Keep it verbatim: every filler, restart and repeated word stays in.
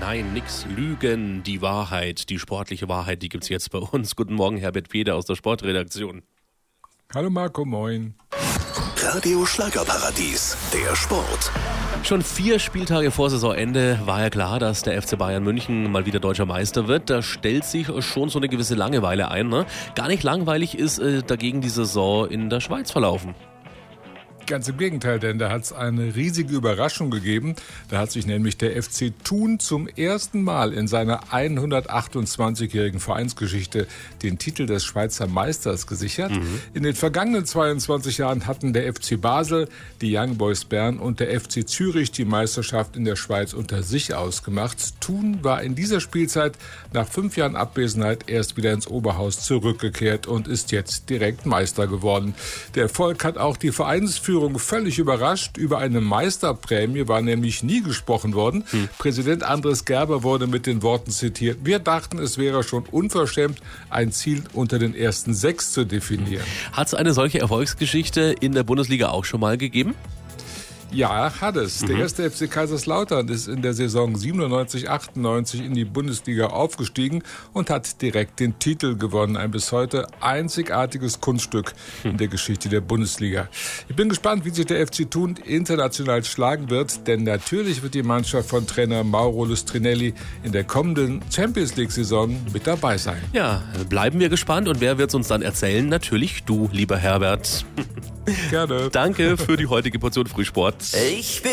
Nein, nix lügen, die Wahrheit, die sportliche Wahrheit, die gibt's jetzt bei uns. Guten Morgen, Herbert Feder aus der Sportredaktion. Hallo Marco, moin. Radio Schlagerparadies, der Sport. Schon vier Spieltage vor Saisonende war ja klar, dass der F C Bayern München mal wieder deutscher Meister wird. Da stellt sich schon so eine gewisse Langeweile ein. Ne? Gar nicht langweilig ist äh, dagegen die Saison in der Schweiz verlaufen. Ganz im Gegenteil, denn da hat es eine riesige Überraschung gegeben. Da hat sich nämlich der F C Thun zum ersten Mal in seiner hundertachtundzwanzigjährigen Vereinsgeschichte den Titel des Schweizer Meisters gesichert. Mhm. In den vergangenen zweiundzwanzig Jahren hatten der F C Basel, die Young Boys Bern und der F C Zürich die Meisterschaft in der Schweiz unter sich ausgemacht. Thun war in dieser Spielzeit nach fünf Jahren Abwesenheit erst wieder ins Oberhaus zurückgekehrt und ist jetzt direkt Meister geworden. Der Erfolg hat auch die Vereinsführung völlig überrascht. Über eine Meisterprämie war nämlich nie gesprochen worden. Hm. Präsident Andres Gerber wurde mit den Worten zitiert: Wir dachten, es wäre schon unverschämt, ein Ziel unter den ersten sechs zu definieren. Hat es eine solche Erfolgsgeschichte in der Bundesliga auch schon mal gegeben? Ja, hat es. Mhm. Der erste F C Kaiserslautern ist in der Saison siebenundneunzig achtundneunzig in die Bundesliga aufgestiegen und hat direkt den Titel gewonnen. Ein bis heute einzigartiges Kunststück in der Geschichte der Bundesliga. Ich bin gespannt, wie sich der F C Thun international schlagen wird, denn natürlich wird die Mannschaft von Trainer Mauro Lustrinelli in der kommenden Champions-League-Saison mit dabei sein. Ja, bleiben wir gespannt. Und wer wird es uns dann erzählen? Natürlich du, lieber Herbert. Gerne. Danke für die heutige Portion Frühsport. Ich bin